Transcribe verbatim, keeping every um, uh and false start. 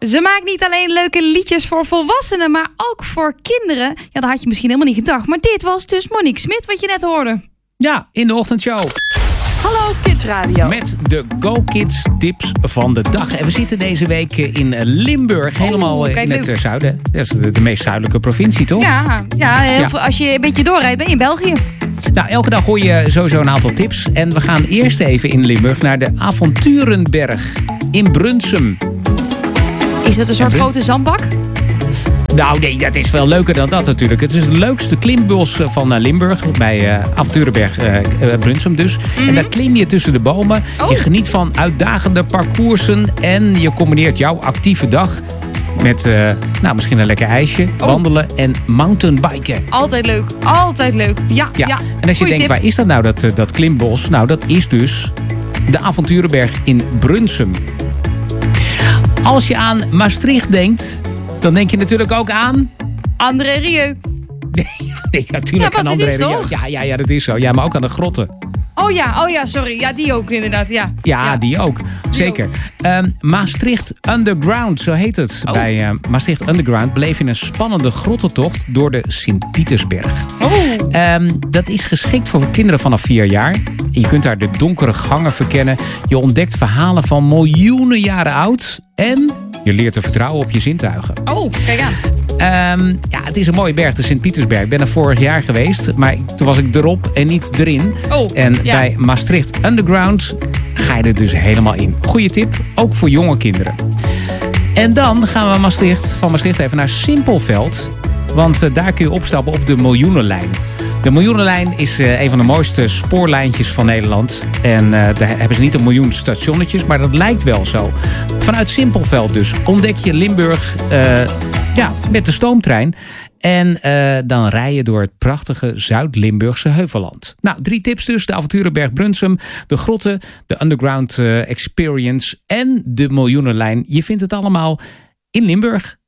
Ze maakt niet alleen leuke liedjes voor volwassenen, maar ook voor kinderen. Ja, dat had je misschien helemaal niet gedacht. Maar dit was dus Monique Smit, wat je net hoorde. Ja, in de ochtendshow. Hallo Kids Radio. Met de Go Kids tips van de dag. En we zitten deze week in Limburg. Helemaal oh, in het zuiden. Dat is de, de meest zuidelijke provincie, toch? Ja, ja, heel ja. Veel, als je een beetje doorrijdt, ben je in België. Nou, elke dag hoor je sowieso een aantal tips. En we gaan eerst even in Limburg naar de Avonturenberg in Brunsum. Is dat een soort grote zandbak? Nou nee, dat is veel leuker dan dat natuurlijk. Het is het leukste klimbos van Limburg. Bij uh, Avonturenberg uh, uh, Brunsum dus. Mm-hmm. En daar klim je tussen de bomen. Oh. Je geniet van uitdagende parcoursen. En je combineert jouw actieve dag met uh, nou, misschien een lekker ijsje, oh. wandelen en mountainbiken. Altijd leuk, altijd leuk. Ja, ja. ja. En als je Goeie denkt, tip. Waar is dat nou, dat, dat klimbos? Nou, dat is dus de Avonturenberg in Brunsum. Als je aan Maastricht denkt, dan denk je natuurlijk ook aan André Rieu. Nee, nee natuurlijk ja, aan André Rieu. Ja, ja, ja, dat is zo. Ja, maar ook aan de grotten. Oh ja, oh ja, sorry. Ja, die ook inderdaad. Ja, ja, ja. die ook. Die Zeker. Ook. Um, Maastricht Underground, zo heet het. Oh. Bij uh, Maastricht Underground beleef je een spannende grottentocht door de Sint-Pietersberg. Oh. Um, dat is geschikt voor kinderen vanaf vier jaar. Je kunt daar de donkere gangen verkennen. Je ontdekt verhalen van miljoenen jaren oud. En je leert te vertrouwen op je zintuigen. Oh, kijk aan. Um, ja, het is een mooie berg, de Sint-Pietersberg. Ik ben er vorig jaar geweest, maar toen was ik erop en niet erin. Oh, en ja. bij Maastricht Underground ga je er dus helemaal in. Goeie tip, ook voor jonge kinderen. En dan gaan we Maastricht, van Maastricht even naar Simpelveld. Want uh, daar kun je opstappen op de Miljoenenlijn. De Miljoenenlijn is uh, een van de mooiste spoorlijntjes van Nederland. En uh, daar hebben ze niet een miljoen stationnetjes, maar dat lijkt wel zo. Vanuit Simpelveld dus ontdek je Limburg uh, ja, met de stoomtrein. En uh, dan rij je door het prachtige Zuid-Limburgse heuvelland. Nou, drie tips dus. De Avonturenberg Brunsum, de grotten, de Underground uh, Experience en de Miljoenenlijn. Je vindt het allemaal in Limburg.